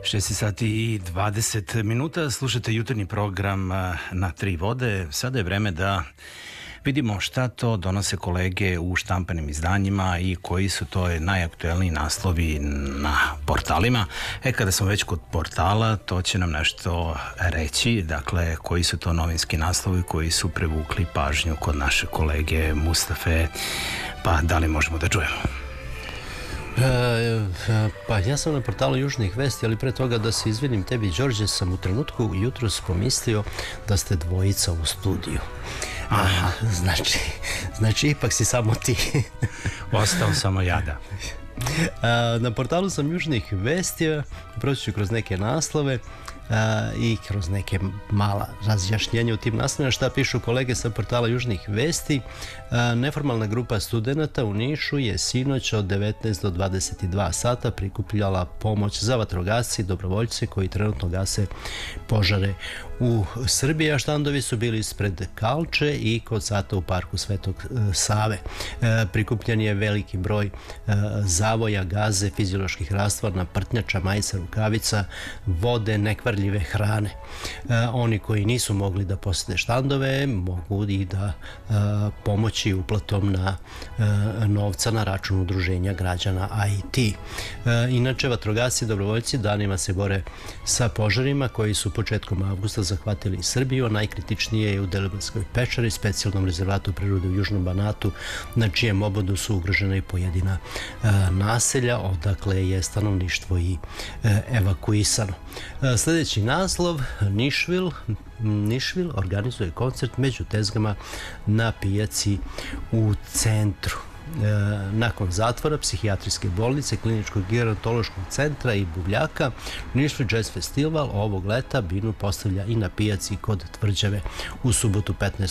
6 sati i 20 minuta, slušate jutarnji program na Tri vode. Sada je vreme da vidimo šta to donose kolege u štampanim izdanjima i koji su to najaktuelniji naslovi na portalima. Kada smo već kod portala, to će nam nešto reći. Dakle, koji su to novinski naslovi koji su prevukli pažnju kod naše kolege Mustafe. Pa da li možemo da čujemo? Pa ja sam na portalu Južnih vesti, ali pre toga da se izvinim tebi, Đorđe, sam u trenutku jutros pomislio da ste dvojica u studiju. Znači ipak si samo ti. Ostao samo ja, da. Na portalu sam Južnih vesti, proći ću kroz neke naslove i kroz neke mala razjašnjenja u tim naslovima. Šta pišu kolege sa portala Južnih vesti? Neformalna grupa studenata u Nišu je sinoć od 19 do 22 sata prikupljala pomoć za vatrogasce i dobrovoljce koji trenutno gase požare u Srbiji, a štandovi su bili ispred Kalče i kod sata u parku Svetog Save. Prikupljen je veliki broj zavoja, gaze, fizioloških rastvara, prtnjača, majica, rukavica, vode, nekvarljive hrane. Oni koji nisu mogli da posete štandove mogu i da pomoći uplatom na novca na račun udruženja građana IT. Inače, vatrogasci i dobrovoljci danima se bore sa požarima koji su početkom avgusta zahvatili Srbiju, a najkritičnije je u Deliblatskoj pečari, specijalnom rezervatu prirode u Južnom Banatu, na čijem obodu su ugrožena i pojedina naselja, odakle je stanovništvo i evakuisano. Sljedeći naslov, Nišvil organizuje koncert među tezgama na pijaci u centru. Nakon zatvora psihijatrijske bolnice, kliničkog gerontološkog centra i buvljaka, Nišvil Jazz Festival ovog leta binu postavlja i na pijaci kod Tvrđave u subotu 15.